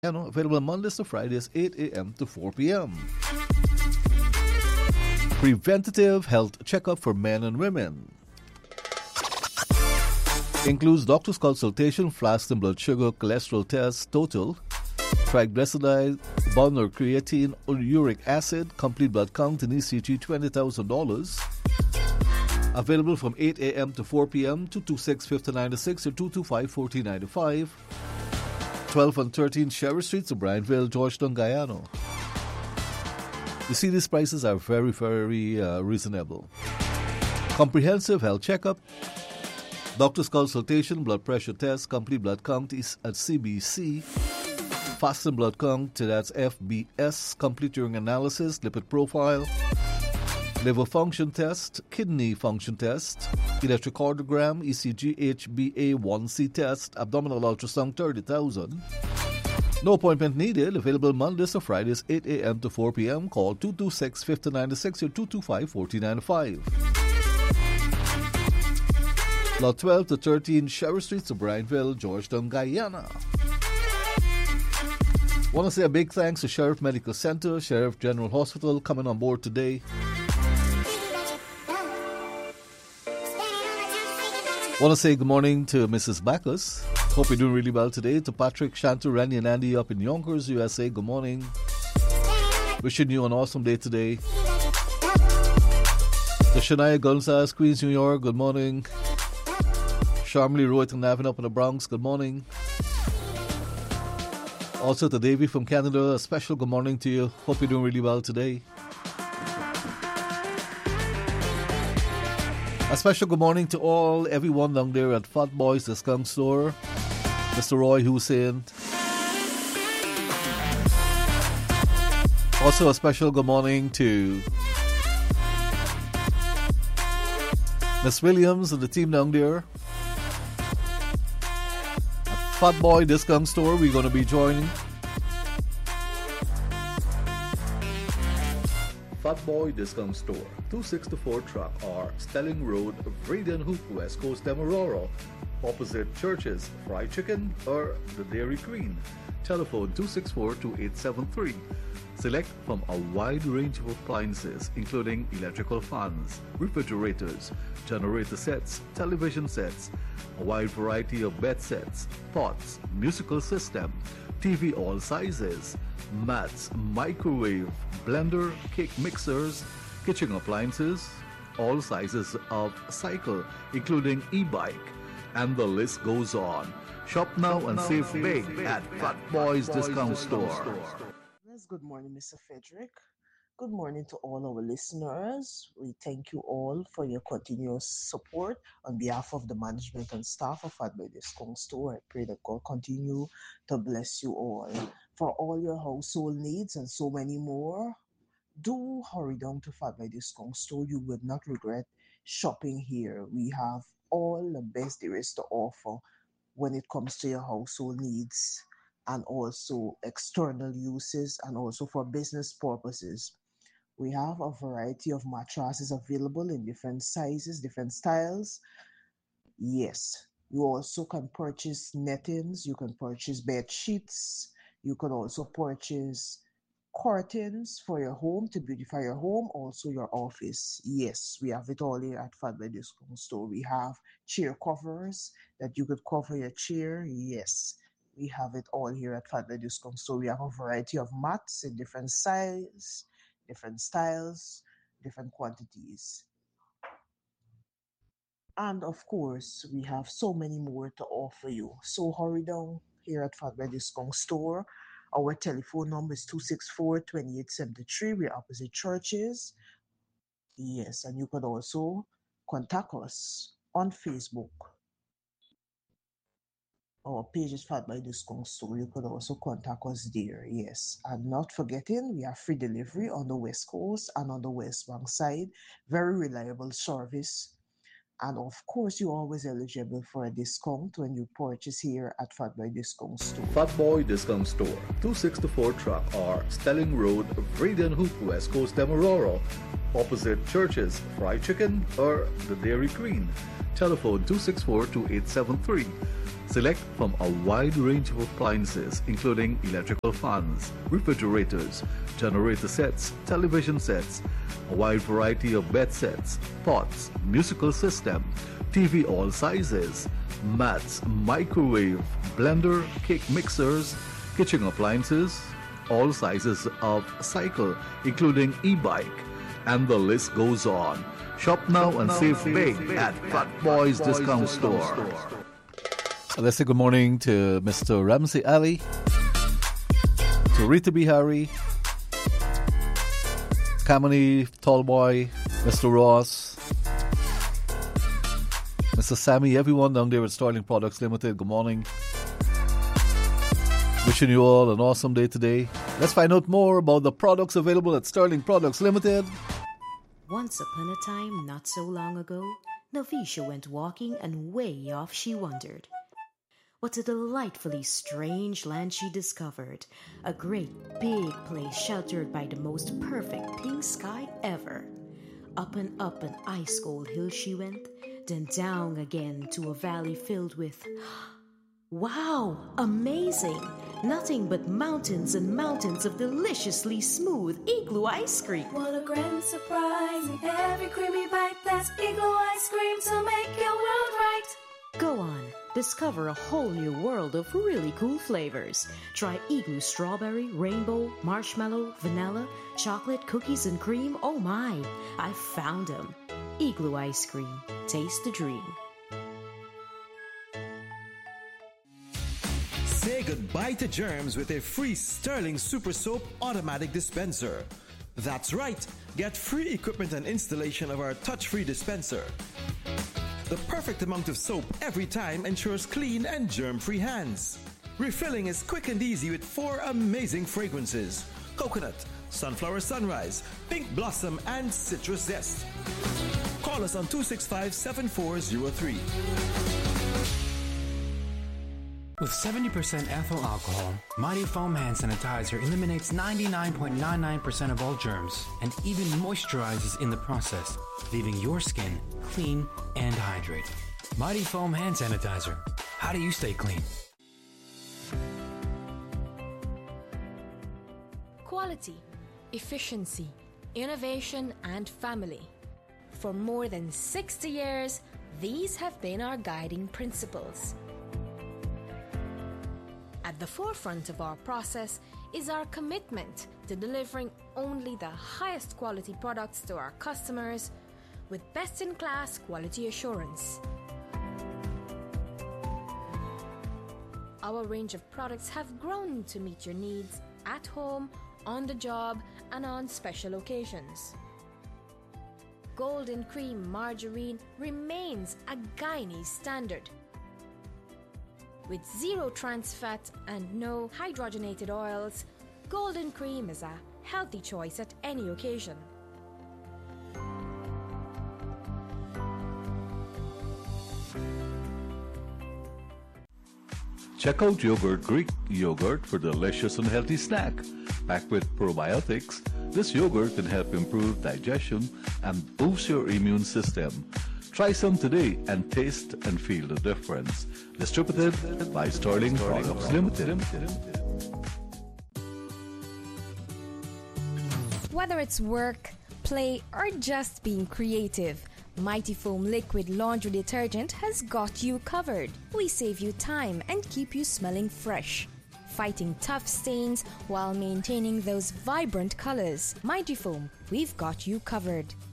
Available Mondays to Fridays, 8 a.m. to 4 p.m. Preventative health checkup for men and women. Includes doctor's consultation, fasting blood sugar, cholesterol test, total, triglyceride, bone or creatine, or uric acid, complete blood count, and ECG, $20,000. Available from 8 a.m. to 4 p.m. 226-5096 or 225-1495. 12 and 13 Sherry Streets of Bryanville, Georgetown, Guyana. You see, these prices are very, very reasonable. Comprehensive health checkup, doctor's consultation, blood pressure test, complete blood count is at CBC. Fasting blood count, that's FBS, complete urine analysis, lipid profile, liver function test, kidney function test, electrocardiogram, ECG, HbA1c test, abdominal ultrasound, 30,000. No appointment needed. Available Mondays to Fridays, 8 a.m. to 4 p.m. Call 226-5096 or 225-1495. Lot 12 to 13 Sherry Streets of Bryanville, Georgetown, Guyana. Want to say a big thanks to Sheriff Medical Center, Sheriff General Hospital coming on board today. Want to say good morning to Mrs. Backus. Hope you're doing really well today. To Patrick, Shantu, Randy, and Andy up in Yonkers, USA, good morning. Wishing you an awesome day today. To Shania Gonzalez, Queens, New York, good morning. Sharmley Royton Navin up in the Bronx, good morning. Also to Davey from Canada, a special good morning to you. Hope you're doing really well today. A special good morning to everyone down there at Fat Boys, the Skunk Store. Mr. Roy Hussein. Also a special good morning to Miss Williams and the team down there. At Fat Boy, the Skunk Store, we're going to be joining. Fat Boy Discount Store, 264 Truck R, Stelling Road, Vreden Hoop, West Coast, Demerara, opposite Churches, Fried Chicken, or the Dairy Queen. Telephone 264-2873. Select from a wide range of appliances, including electrical fans, refrigerators, generator sets, television sets, a wide variety of bed sets, pots, musical system, TV all sizes, mats, microwave, blender, cake mixers, kitchen appliances, all sizes of cycle, including e-bike, and the list goes on. Shop now and save big at Fat Boys Discount Store. Yes, good morning, Mr. Frederick. Good morning to all our listeners. We thank you all for your continuous support on behalf of the management and staff of Fat Boy Discount Store. I pray that God continue to bless you all. For all your household needs and so many more, do hurry down to Fat Boy Discount Store. You will not regret shopping here. We have all the best there is to offer when it comes to your household needs and also external uses and also for business purposes. We have a variety of mattresses available in different sizes, different styles. Yes, you also can purchase nettings, you can purchase bed sheets, you can also purchase curtains for your home to beautify your home, also your office. Yes, we have it all here at Fat Boy Discount Store. We have chair covers that you could cover your chair. Yes, we have it all here at Fat Boy Discount Store. We have a variety of mats in different sizes, different styles, different quantities. And of course, we have so many more to offer you. So hurry down here at Fat Boy Discount Store. Our telephone number is 264-2873. We're opposite Churches. Yes, and you can also contact us on Facebook. Our page is Fat Boy Discount Store. You could also contact us there. Yes, and not forgetting, we have free delivery on the West Coast and on the West Bank side. Very reliable service. And of course, you're always eligible for a discount when you purchase here at Fat Boy Discount Store. Fat Boy Discount Store, 264 Truck R, Stelling Road, Vreden Hoop, West Coast, Demerara, opposite Churches, Fried Chicken, or the Dairy Queen. Telephone 264-2873. Select from a wide range of appliances including electrical fans, refrigerators, generator sets, television sets, a wide variety of bed sets, pots, musical system, TV all sizes, mats, microwave, blender, cake mixers, kitchen appliances, all sizes of cycle including e-bike, and the list goes on. Shop now and save big at Fat Boys Discount Store. Let's say good morning to Mr. Ramsey Ali, to Rita Bihari, Kamani Tallboy, Mr. Ross, Mr. Sammy, everyone down there at Sterling Products Limited. Good morning. Wishing you all an awesome day today. Let's find out more about the products available at Sterling Products Limited. Once upon a time, not so long ago, Navisha went walking and way off she wandered. What a delightfully strange land she discovered. A great big place sheltered by the most perfect pink sky ever. Up and up an ice-cold hill she went, then down again to a valley filled with... Wow! Amazing! Nothing but mountains and mountains of deliciously smooth igloo ice cream. What a grand surprise! In every creamy bite, that's igloo ice cream to make your world right. Go on, discover a whole new world of really cool flavors. Try igloo strawberry, rainbow, marshmallow, vanilla, chocolate, cookies, and cream. Oh my! I found them. Igloo ice cream. Taste the dream. Say goodbye to germs with a free Sterling Super Soap automatic dispenser. That's right, get free equipment and installation of our touch-free dispenser. The perfect amount of soap every time ensures clean and germ-free hands. Refilling is quick and easy with 4 amazing fragrances: coconut, sunflower sunrise, pink blossom, and citrus zest. Call us on 265-7403. With 70% ethyl alcohol, Mighty Foam Hand Sanitizer eliminates 99.99% of all germs and even moisturizes in the process, leaving your skin clean and hydrated. Mighty Foam Hand Sanitizer. How do you stay clean? Quality, efficiency, innovation, and family. For more than 60 years, these have been our guiding principles. At the forefront of our process is our commitment to delivering only the highest quality products to our customers with best-in-class quality assurance. Our range of products have grown to meet your needs at home, on the job, and on special occasions. Golden Cream Margarine remains a Guyanese standard. With 0 trans fat and no hydrogenated oils, Golden Cream is a healthy choice at any occasion. Check out Yogurt Greek yogurt for delicious and healthy snack. Packed with probiotics, this yogurt can help improve digestion and boost your immune system. Try some today and taste and feel the difference. Distributed by Sterling Products Limited. Whether it's work, play, or just being creative, Mighty Foam Liquid Laundry Detergent has got you covered. We save you time and keep you smelling fresh, fighting tough stains while maintaining those vibrant colors. Mighty Foam, we've got you covered.